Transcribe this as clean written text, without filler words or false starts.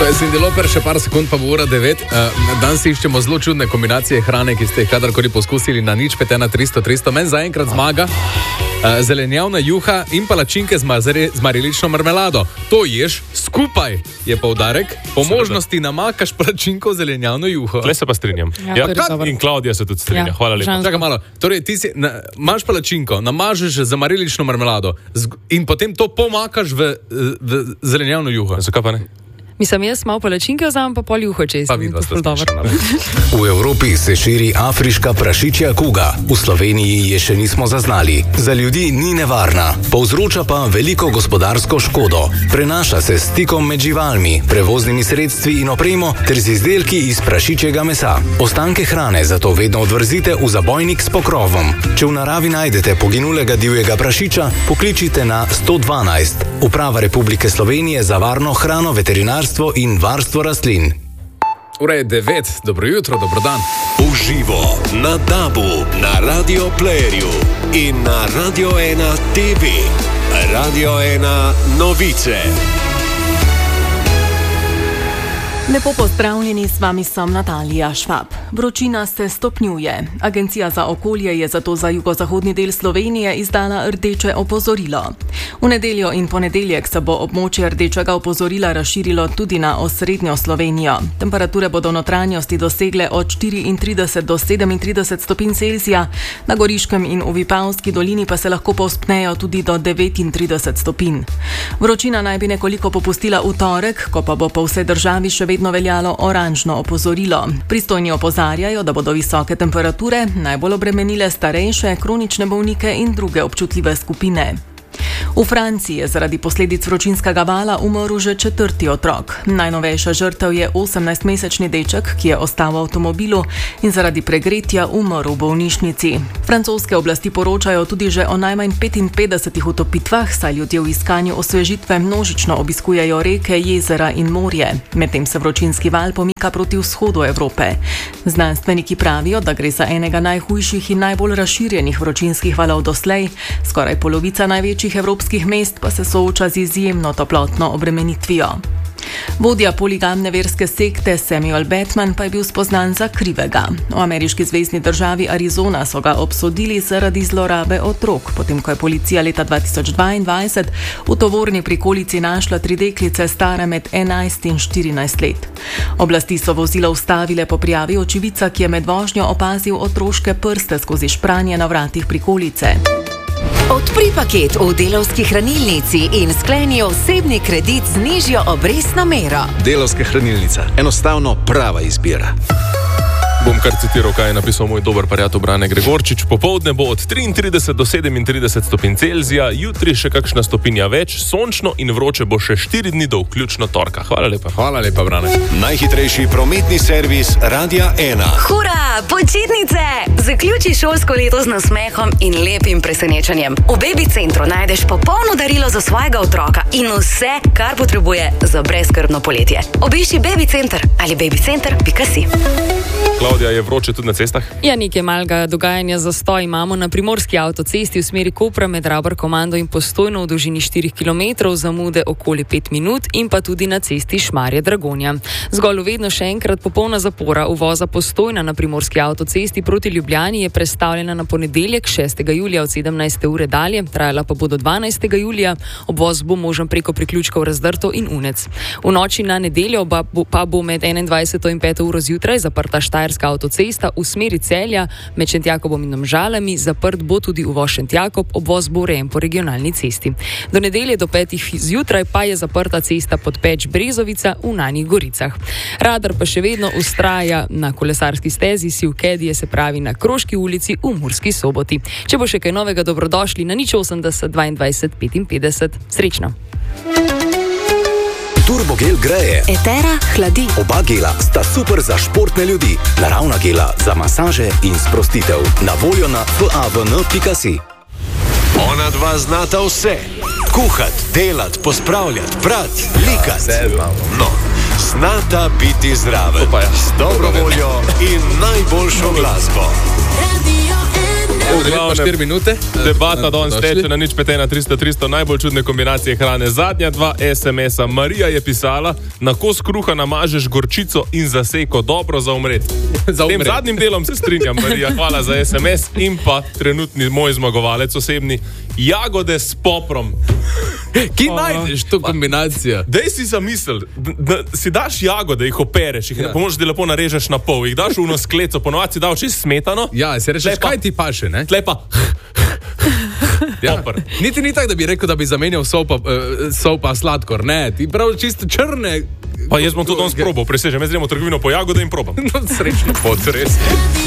To je Cindy Lauper, še par sekund pa bo ura 9. Danes iščemo zelo čudne kombinacije hrane, ki ste jih kadarkoli poskusili na 0,5 Men zaenkrat zmaga zelenjavna juha in palačinke z marelično marmelado. To ješ skupaj, je poudarek. Po možnosti namakaš palačinko v zelenjavno juho. Tle se pa strinjam. Ja, in Klaudija se tudi strinja. Hvala lepa. Čakaj malo. Torej, ti si imaš palačinko, namažeš z marelično marmelado in potem to pomakaš v zelenjavno juho. Zakaj pa ne? Mislim, jaz malo palačinke vzamem, pa pol juho čez. Pa vidva sta smešna. V Evropi se širi afriška prašičja kuga. V Sloveniji je še nismo zaznali. Za ljudi ni nevarna, povzroča pa veliko gospodarsko škodo. Prenaša se s stikom med živalmi, prevoznimi sredstvi in opremo ter z izdelki iz prašičjega mesa. Ostanke hrane zato vedno odvrzite v zabojnik s pokrovom. Če v naravi najdete poginulega divjega prašiča, pokličite na 112. Uprava Republike Slovenije za varno hrano, veterinarstvo in varstvo rastlin. Ura je 9. Dobro jutro, dobro dan. Uživo na DAB-u, na Radio Playerju in na Radio 1 TV. Radio 1 novice. Lepo pozdravljeni, s vami sem Natalija Švab. Vročina se stopnjuje. Agencija za okolje je zato za jugozahodni del Slovenije izdala rdeče opozorilo. V nedeljo in ponedeljek se bo območje rdečega opozorila razširilo tudi na osrednjo Slovenijo. Temperature bodo v notranjosti dosegle od 34 do 37 stopinj Celzija, na Goriškem in v Vipavski dolini pa se lahko povzpnejo tudi do 39 stopinj. Vročina naj bi nekoliko popustila v torek, ko pa bo po vsej državi še vedno veljalo oranžno opozorilo. Pristojni opozarjajo, da bodo visoke temperature najbolj obremenile starejše, kronične bolnike in druge občutljive skupine. V Franciji je zaradi posledic vročinskega vala umrl že 4. otrok. Najnovejša žrtev je 18-mesečni deček, ki je ostal v avtomobilu in zaradi pregretja umrl v bolnišnici. Francoske oblasti poročajo tudi že o najmanj 55 utopitvah, saj ljudje v iskanju osvežitve množično obiskujejo reke, jezera in morje. Medtem se vročinski val pomika proti vzhodu Evrope. Znanstveniki pravijo, da gre za enega najhujših in najbolj razširjenih vročinskih valov doslej. Skoraj polovica največjih evropskih mest pa se sooča z izjemno toplotno obremenitvijo. Vodja poligamne verske sekte Samuel Bateman pa je bil spoznan za krivega. V ameriški zvezni državi Arizona so ga obsodili zaradi zlorabe otrok, potem ko je policija leta 2022 v tovorni prikolici našla 3 deklice stare med 11 in 14 let. Oblasti so vozilo ustavile po prijavi očividca, ki je med vožnjo opazil otroške prste skozi špranje na vratih prikolice. Odpri paket v Delavski hranilnici in skleni osebni kredit z nižjo obrestno mero. Delavska hranilnica. Enostavno prava izbira. Bom kar citiral, kaj je napisal moj dober prijatelj Brane Gregorčič. Popoldne bo od 33 do 37 stopinj Celzija, jutri še kakšna stopinja več, sončno in vroče bo še 4 dni do vključno torka. Hvala lepa. Hvala lepa, Brane. Najhitrejši prometni servis Radia 1. Hura, počitnice! Zaključi šolsko leto z nasmehom in lepim presenečenjem. V Baby Centru najdeš popolno darilo za svojega otroka in vse, kar potrebuje za brezskrbno poletje. Obišči Baby Center ali babycenter.si. Klaudija, je vroče tudi na cestah? Ja, nekaj malega dogajanja zastoj imamo na primorski avtocesti v smeri Kopra med Rabar Komando in Postojno v dolžini 4 km, zamude okoli 5 minut in pa tudi na cesti Šmarje-Dragonja. Zgolj vedno še enkrat popolna zapora uvoza Postojna na primorski avtocesti proti Ljubljani je prestavljena na ponedeljek 6. julija od 17. ure dalje, trajala pa bo do 12. julija, obvoz bo možen preko priključkov Razdrto in Unec. V noči na nedeljo pa bo med 21. in 5. uro zjutraj zaprta Štajerska avtocesta v smeri Celja med Šentjakobom in Domžalami, zaprt bo tudi uvoz Šentjakob, obvoz bo urejen po regionalni cesti. Do nedelje do 5. zjutraj pa je zaprta cesta Podpeč-Brezovica v Nanjih Goricah. Radar pa še vedno ustraja na kolesarski stezi Sivkedije, se pravi na Kroški ulici v Murski Soboti. Če bo še kaj novega, dobrodošli na 080 22 55. Srečno! Turbogel greje. Etera hladi. Oba gela sta super za športne ljudi. Naravna gela za masaže in sprostitev. Na voljo na favn.si. Ona dva znata vse. Kuhat, delat, pospravljat, prat, likat. No, znata biti zraven. S dobro voljo in najboljšo glasbo. 4 minute. Debata danes teče na 051 najbolj čudne kombinacije hrane. Zadnja 2 SMS-a. Marija je pisala, na kos kruha namažeš gorčico in zaseko, dobro za umret. S tem zadnjim delom se strinjam, Marija, hvala za SMS. In pa trenutni moj zmagovalec osebni, jagode s poprom. Ki najdeš to kombinacijo? Dej si zamisel, da si daš jagode, jih opereš, jih pomožeš, da lepo narežeš na pol, jih daš v uno skleco, ponovadi si dal čez smetano. Ja, si rečeš, kaj ti paše, ne? Tle pa popr. Niti ni tako, da bi rekel, da bi zamenjal sol pa sladkor, ne, ti prav čisto črne. Pa jaz bom to danes probal, presežem, jaz gremo v trgovino po jagode in probam. No, srečno pot, res.